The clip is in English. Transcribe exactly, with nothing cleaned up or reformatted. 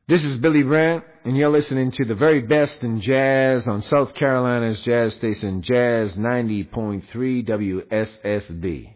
This is Billy Brandt, and you're listening to the very best in jazz on South Carolina's jazz station, Jazz ninety point three W S S B.